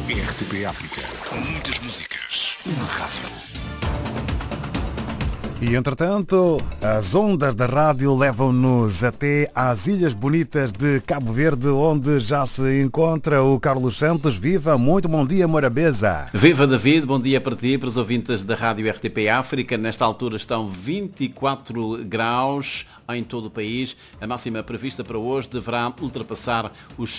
RTP África. Muitas músicas. Uma rádio. E, entretanto, as ondas da rádio levam-nos até às Ilhas Bonitas de Cabo Verde, onde já se encontra o Carlos Santos. Viva, muito bom dia, Morabeza. Viva, David, bom dia para ti, para os ouvintes da rádio RTP África. Nesta altura estão 24 graus em todo o país. A máxima prevista para hoje deverá ultrapassar os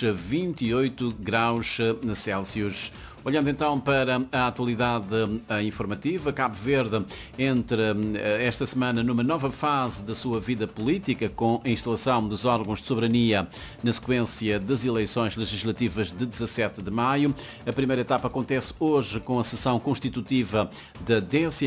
28 graus Celsius. Olhando então para a atualidade informativa, Cabo Verde entra esta semana numa nova fase da sua vida política, com a instalação dos órgãos de soberania na sequência das eleições legislativas de 17 de maio. A primeira etapa acontece hoje com a sessão constitutiva da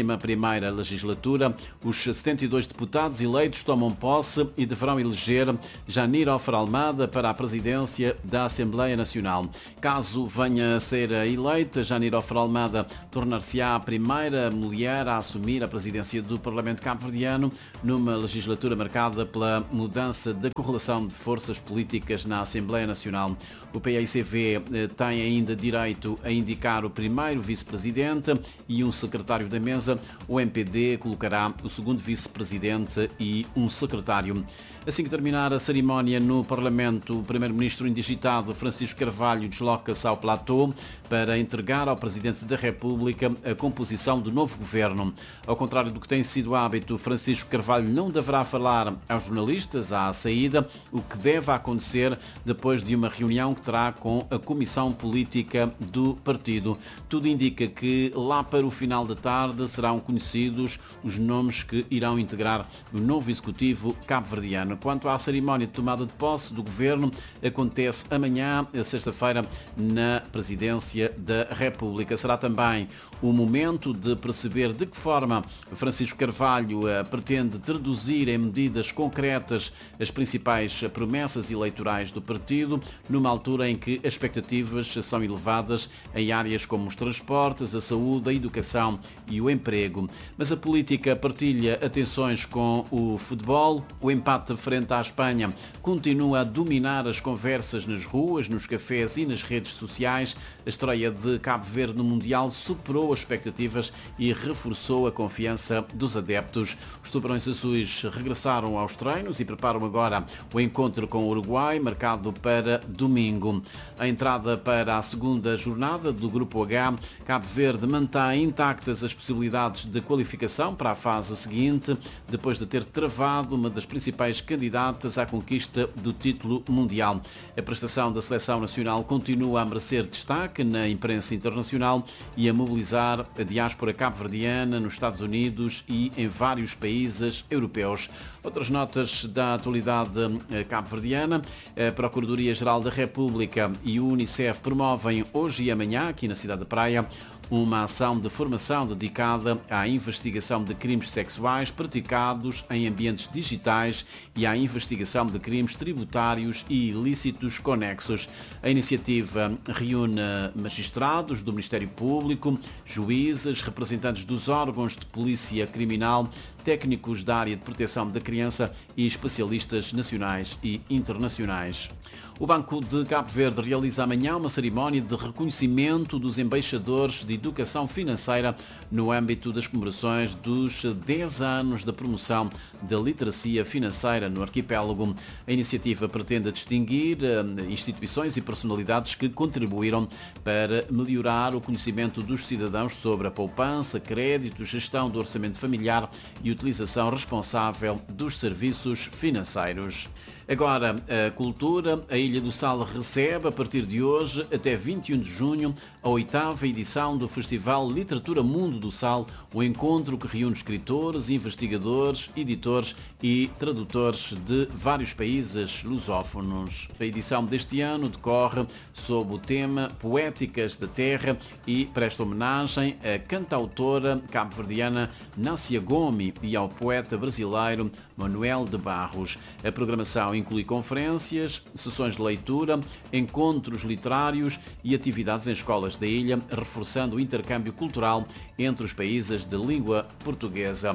11ª legislatura. Os 72 deputados eleitos tomam posse e deverão eleger Janir Almada para a presidência da Assembleia Nacional. Caso venha a ser eleita, Janir Almada tornar-se-á a primeira mulher a assumir a presidência do Parlamento cabo-verdiano numa legislatura marcada pela mudança da correlação de forças políticas na Assembleia Nacional. O PAICV tem ainda direito a indicar o primeiro vice-presidente e um secretário da mesa. O MPD colocará o segundo vice-presidente e um secretário. Assim que terminar a cerimónia no Parlamento, o primeiro-ministro indigitado Francisco Carvalho desloca-se ao platô para entregar ao Presidente da República a composição do novo governo. Ao contrário do que tem sido hábito, Francisco Carvalho não deverá falar aos jornalistas à saída, o que deve acontecer depois de uma reunião que terá com a Comissão Política do partido. Tudo indica que lá para o final da tarde serão conhecidos os nomes que irão integrar o novo Executivo cabo-verdiano. Quanto à cerimónia de tomada de posse do governo, acontece amanhã, sexta-feira, na Presidência da República. Será também o momento de perceber de que forma Francisco Carvalho pretende traduzir em medidas concretas as principais promessas eleitorais do partido, numa altura em que as expectativas são elevadas em áreas como os transportes, a saúde, a educação e o emprego. Mas a política partilha atenções com o futebol. O empate frente à Espanha continua a dominar as conversas nas ruas, nos cafés e nas redes sociais. A estreia de Cabo Verde no Mundial superou as expectativas e reforçou a confiança dos adeptos. Os tubarões azuis regressaram aos treinos e preparam agora o encontro com o Uruguai, marcado para domingo. A entrada para a segunda jornada do Grupo H, Cabo Verde mantém intactas as possibilidades de qualificação para a fase seguinte, depois de ter travado uma das principais candidatas à conquista do título mundial. A prestação da seleção nacional continua a merecer destaque na imprensa internacional e a mobilizar a diáspora cabo-verdiana nos Estados Unidos e em vários países europeus. Outras notas da atualidade cabo-verdiana: a Procuradoria-Geral da República e o Unicef promovem hoje e amanhã, aqui na cidade de Praia, uma ação de formação dedicada à investigação de crimes sexuais praticados em ambientes digitais e à investigação de crimes tributários e ilícitos conexos. A iniciativa reúne magistrados do Ministério Público, juízes, representantes dos órgãos de polícia criminal, técnicos da área de proteção da criança e especialistas nacionais e internacionais. O Banco de Cabo Verde realiza amanhã uma cerimónia de reconhecimento dos embaixadores de educação financeira no âmbito das comemorações dos 10 anos da promoção da literacia financeira no arquipélago. A iniciativa pretende distinguir instituições e personalidades que contribuíram para melhorar o conhecimento dos cidadãos sobre a poupança, crédito, gestão do orçamento familiar e utilização responsável dos serviços financeiros. Agora, a cultura. A Ilha do Sal recebe, a partir de hoje até 21 de junho, a 8ª edição do Festival Literatura Mundo do Sal, um encontro que reúne escritores, investigadores, editores e tradutores de vários países lusófonos. A edição deste ano decorre sob o tema Poéticas da Terra e presta homenagem à cantautora cabo-verdiana Nácia Gomes e ao poeta brasileiro Manuel de Barros. A programação inclui conferências, sessões de leitura, encontros literários e atividades em escolas da ilha, reforçando o intercâmbio cultural entre os países de língua portuguesa.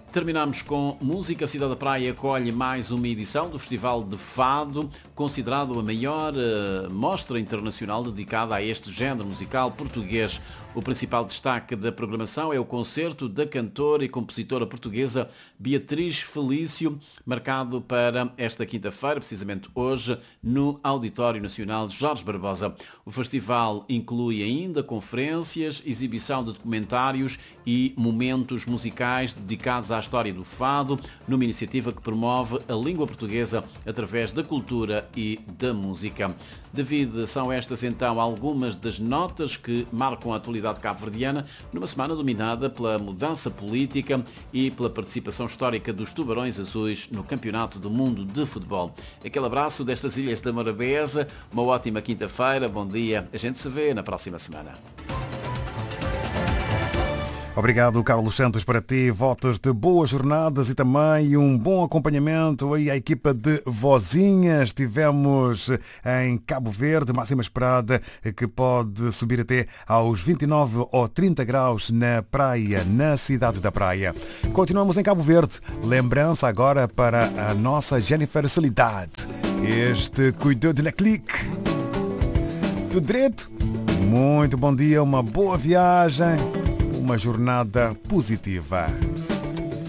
Terminamos com música. Cidade da Praia acolhe mais uma edição do Festival de Fado, considerado a maior mostra internacional dedicada a este género musical português. O principal destaque da programação é o concerto da cantora e compositora portuguesa Beatriz Felício, marcado para esta quinta-feira, precisamente hoje, no Auditório Nacional Jorge Barbosa. O festival inclui ainda conferências, exibição de documentários e momentos musicais dedicados à história do fado, numa iniciativa que promove a língua portuguesa através da cultura e da música. David, são estas então algumas das notas que marcam a atualidade cabo-verdiana numa semana dominada pela mudança política e pela participação histórica dos Tubarões Azuis no Campeonato do Mundo de Futebol. Aquele abraço destas Ilhas da Morabeza, uma ótima quinta-feira, bom dia, a gente se vê na próxima semana. Obrigado, Carlos Santos, para ti. Votos de boas jornadas e também um bom acompanhamento aí à equipa de Vozinhas. Estivemos em Cabo Verde, máxima esperada que pode subir até aos 29 ou 30 graus na praia, na cidade da Praia. Continuamos em Cabo Verde. Lembrança agora para a nossa Jennifer Soledade. Este cuidou de la clique. Tudo direito? Muito bom dia, uma boa viagem. Uma jornada positiva.